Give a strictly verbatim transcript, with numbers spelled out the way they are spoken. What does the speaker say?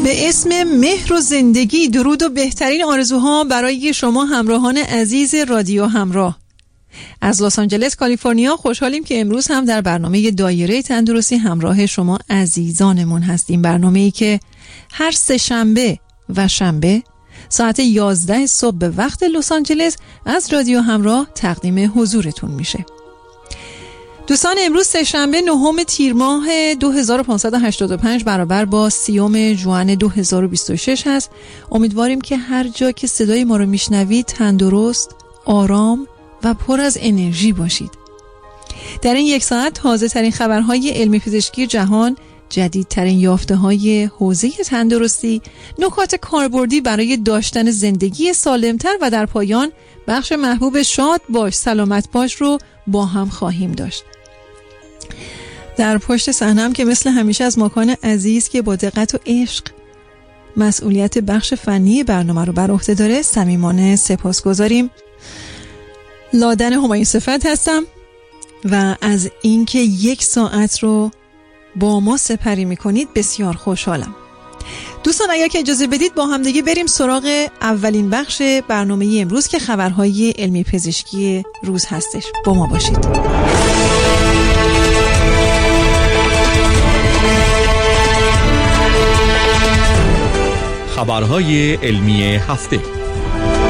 به اسم مهر و زندگی، درود و بهترین آرزوها برای شما همراهان عزیز رادیو همراه. از لس آنجلس کالیفرنیا خوشحالیم که امروز هم در برنامه دایره تندرستی همراه شما عزیزانمون هستیم. برنامه‌ای که هر سه شنبه و شنبه ساعت یازده صبح به وقت لس آنجلس از رادیو همراه تقدیم حضورتون میشه. دوستان، امروز سه شنبه نهم تیر ماه دو هزار و پانصد و هشتاد و پنج برابر با سیوم ژوئن دو هزار و بیست و شش هست. امیدواریم که هر جا که صدای ما رو میشنوید تندرست، آرام و پر از انرژی باشید. در این یک ساعت تازه ترین خبرهای علمی پزشکی جهان، جدیدترین یافته های حوزه تندرستی، نکات کاربردی برای داشتن زندگی سالمتر و در پایان بخش محبوب شاد باش سلامت باش رو با هم خواهیم داشت. در پشت صحنه‌ام که مثل همیشه از ماکان عزیز که با دقت و عشق مسئولیت بخش فنی برنامه رو بر عهده داره صمیمانه سپاسگزاریم. لادن همایون صفت هستم و از اینکه یک ساعت رو با ما سپری میکنید بسیار خوشحالم. دوستان، اگر که اجازه بدید با هم دیگه بریم سراغ اولین بخش برنامه امروز که خبرهای علمی پزشکی روز هستش. با ما باشید. خبرهای علمی هفته.